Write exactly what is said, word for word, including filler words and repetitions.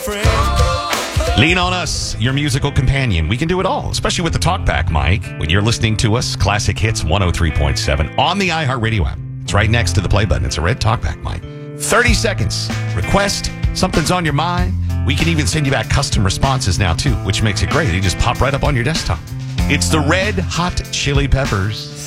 Lean on us, your musical companion. We can do it all, especially with the talkback mic. When you're listening to us, Classic Hits one oh three point seven on the iHeartRadio app. It's right next to the play button. It's a red talkback mic. thirty seconds. Request. Something's on your mind. We can even send you back custom responses now, too, which makes it great. You just pop right up on your desktop. It's the Red Hot Chili Peppers.